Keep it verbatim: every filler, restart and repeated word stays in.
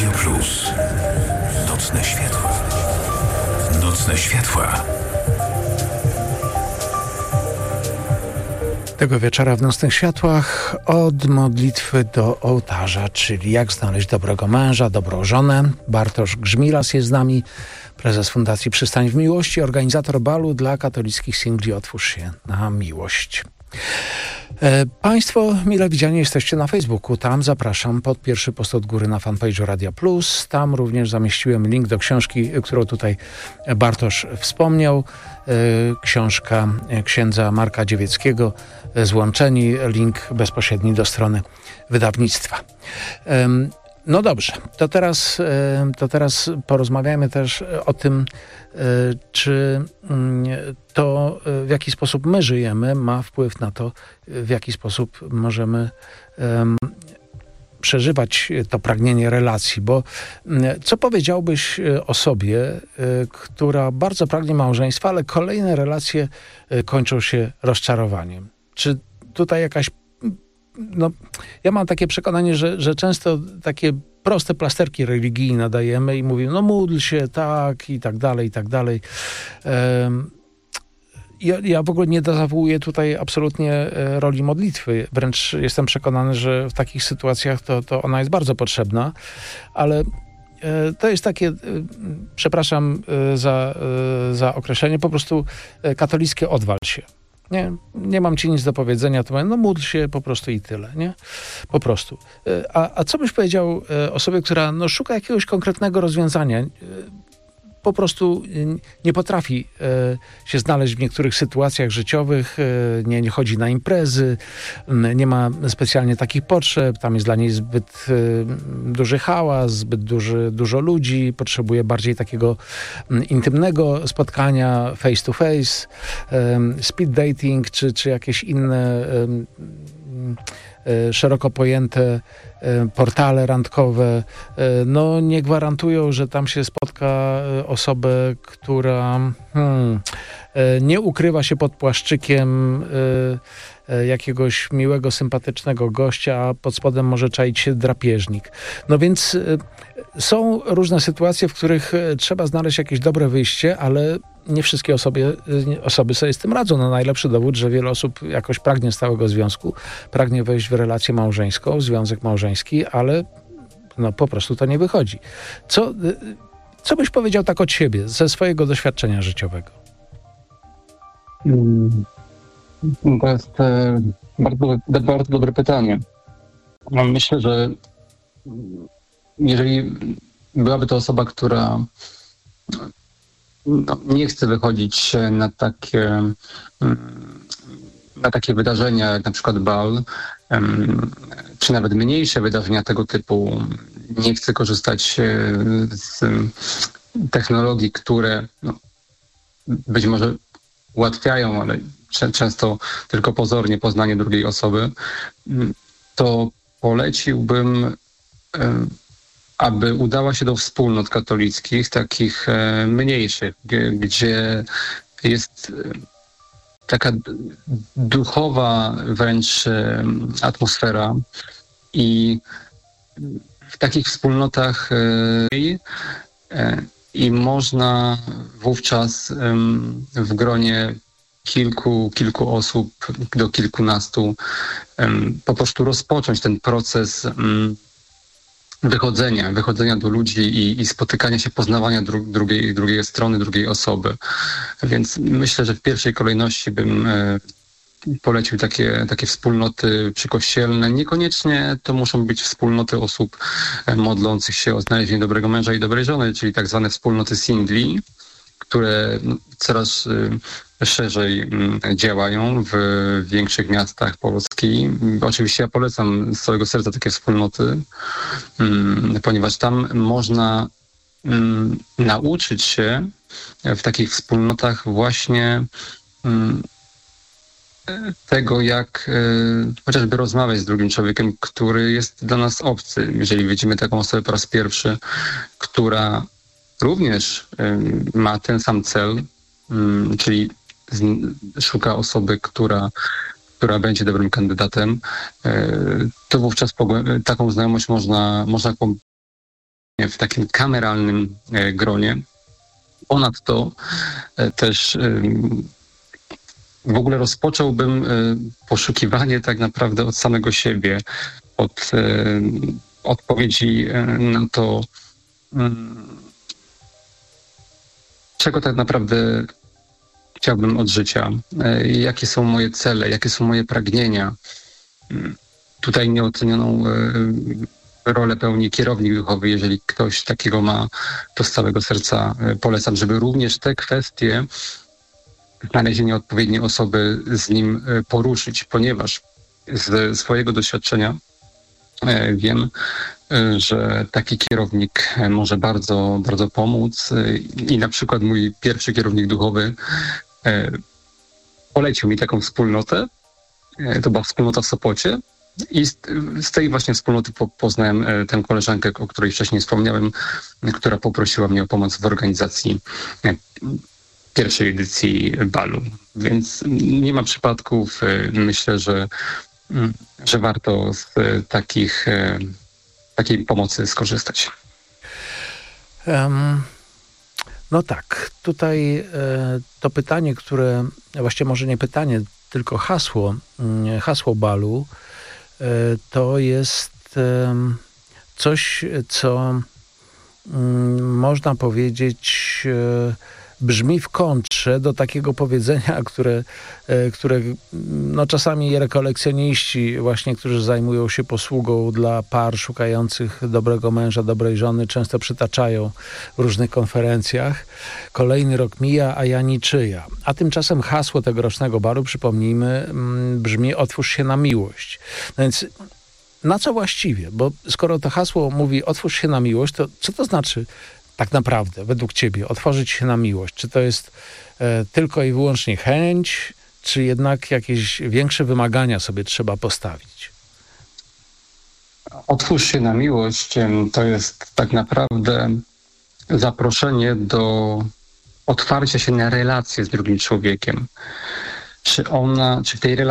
Radio Plus. Nocne światła. Nocne światła. Tego wieczora w Nocnych Światłach od modlitwy do ołtarza, czyli jak znaleźć dobrego męża, dobrą żonę. Bartosz Grzmilas jest z nami, prezes Fundacji Przystań w Miłości, organizator balu dla katolickich singli Otwórz się na miłość. E, Państwo mile widziani jesteście na Facebooku. Tam zapraszam pod pierwszy post od góry na fanpage'u Radia Plus. Tam również zamieściłem link do książki, którą tutaj Bartosz wspomniał. E, książka księdza Marka Dziewieckiego, Złączeni. Link bezpośredni do strony wydawnictwa. E, No dobrze, to teraz, to teraz porozmawiajmy też o tym, czy to, w jaki sposób my żyjemy, ma wpływ na to, w jaki sposób możemy um, przeżywać to pragnienie relacji. Bo co powiedziałbyś osobie, która bardzo pragnie małżeństwa, ale kolejne relacje kończą się rozczarowaniem? Czy tutaj jakaś No, ja mam takie przekonanie, że, że często takie proste plasterki religijne dajemy i mówimy, no módl się, tak, i tak dalej, i tak dalej. Um, ja, ja w ogóle nie zawołuję tutaj absolutnie roli modlitwy. Wręcz jestem przekonany, że w takich sytuacjach to, to ona jest bardzo potrzebna, ale to jest takie, przepraszam za, za określenie, po prostu katolickie odwal się. Nie, nie mam ci nic do powiedzenia, to mówię, no módl się po prostu i tyle, nie? Po prostu. A, a co byś powiedział osobie, która no, szuka jakiegoś konkretnego rozwiązania, po prostu nie potrafi się znaleźć w niektórych sytuacjach życiowych, nie, nie chodzi na imprezy, nie ma specjalnie takich potrzeb, tam jest dla niej zbyt duży hałas, zbyt duży, dużo ludzi, potrzebuje bardziej takiego intymnego spotkania face to face, speed dating, czy, czy jakieś inne szeroko pojęte portale randkowe, no nie gwarantują, że tam się spotka osobę, która hmm, nie ukrywa się pod płaszczykiem jakiegoś miłego, sympatycznego gościa, a pod spodem może czaić się drapieżnik. No więc są różne sytuacje, w których trzeba znaleźć jakieś dobre wyjście, ale nie wszystkie osoby, osoby sobie z tym radzą. No najlepszy dowód, że wiele osób jakoś pragnie stałego związku, pragnie wejść w relację małżeńską, w związek małżeński, ale no po prostu to nie wychodzi. Co, co byś powiedział tak od siebie, ze swojego doświadczenia życiowego? To jest bardzo, bardzo dobre pytanie. Myślę, że jeżeli byłaby to osoba, która no, nie chce wychodzić na takie, na takie wydarzenia, jak na przykład bal, czy nawet mniejsze wydarzenia tego typu, nie chce korzystać z technologii, które no, być może ułatwiają, ale często tylko pozornie poznanie drugiej osoby, to poleciłbym, aby udała się do wspólnot katolickich, takich mniejszych, gdzie jest taka duchowa wręcz atmosfera i w takich wspólnotach i można wówczas w gronie kilku, kilku osób do kilkunastu po prostu rozpocząć ten proces wychodzenia, wychodzenia do ludzi i, i spotykania się, poznawania dru, drugiej, drugiej strony, drugiej osoby. Więc myślę, że w pierwszej kolejności bym e, polecił takie, takie wspólnoty przykościelne. Niekoniecznie to muszą być wspólnoty osób modlących się o znalezienie dobrego męża i dobrej żony, czyli tak zwane wspólnoty singli, które coraz szerzej działają w większych miastach Polski. Oczywiście ja polecam z całego serca takie wspólnoty, ponieważ tam można nauczyć się w takich wspólnotach właśnie tego, jak chociażby rozmawiać z drugim człowiekiem, który jest dla nas obcy. Jeżeli widzimy taką osobę po raz pierwszy, która również ma ten sam cel, czyli szuka osoby, która, która będzie dobrym kandydatem, to wówczas taką znajomość można, można w takim kameralnym gronie. Ponadto też w ogóle rozpocząłbym poszukiwanie tak naprawdę od samego siebie, od odpowiedzi na to, czego tak naprawdę chciałbym od życia, jakie są moje cele, jakie są moje pragnienia. Tutaj nieocenioną rolę pełni kierownik duchowy. Jeżeli ktoś takiego ma, to z całego serca polecam, żeby również te kwestie znalezienia odpowiedniej osoby z nim poruszyć, ponieważ z swojego doświadczenia wiem, że taki kierownik może bardzo, bardzo pomóc i na przykład mój pierwszy kierownik duchowy polecił mi taką wspólnotę. To była wspólnota w Sopocie i z, z tej właśnie wspólnoty po, poznałem tę koleżankę, o której wcześniej wspomniałem, która poprosiła mnie o pomoc w organizacji pierwszej edycji balu. Więc nie ma przypadków. Myślę, że, że warto z takich, takiej pomocy skorzystać. Um, no tak, tutaj e, to pytanie, które, właściwie może nie pytanie, tylko hasło, hasło balu, e, to jest e, coś, co m, można powiedzieć e, brzmi w kontrze do takiego powiedzenia, które, które no czasami rekolekcjoniści właśnie, którzy zajmują się posługą dla par szukających dobrego męża, dobrej żony, często przytaczają w różnych konferencjach. Kolejny rok mija, a ja niczyja. A tymczasem hasło tegorocznego balu, przypomnijmy, brzmi: otwórz się na miłość. No więc na co właściwie? Bo skoro to hasło mówi otwórz się na miłość, to co to znaczy tak naprawdę, według ciebie, otworzyć się na miłość? Czy to jest e, tylko i wyłącznie chęć, czy jednak jakieś większe wymagania sobie trzeba postawić? Otwórz się na miłość to jest tak naprawdę zaproszenie do otwarcia się na relację z drugim człowiekiem. Czy ona, czy w tej relacji